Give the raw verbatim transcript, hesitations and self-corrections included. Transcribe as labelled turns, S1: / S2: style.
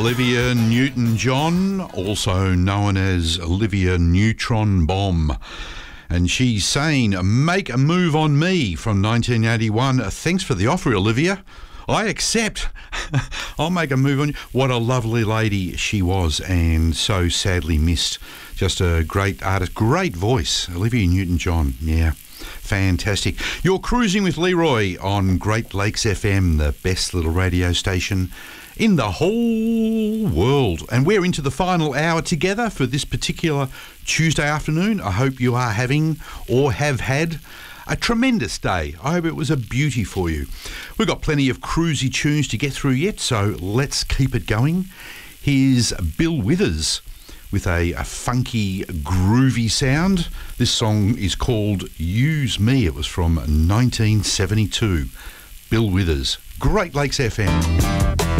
S1: Olivia Newton-John, also known as Olivia Neutron Bomb. And she's saying, "Make a Move on Me" from nineteen eighty-one. Thanks for the offer, Olivia. I accept. I'll make a move on you. What a lovely lady she was, and so sadly missed. Just a great artist, great voice. Olivia Newton-John, yeah. Fantastic. You're cruising with Leroy on Great Lakes F M, the best little radio station in the whole world. And we're into the final hour together for this particular Tuesday afternoon. I hope you are having or have had a tremendous day. I hope it was a beauty for you. We've got plenty of cruisy tunes to get through yet, so let's keep it going. Here's Bill Withers with a, a funky, groovy sound. This song is called Use Me. It was from nineteen seventy-two. Bill Withers, Great Lakes F M.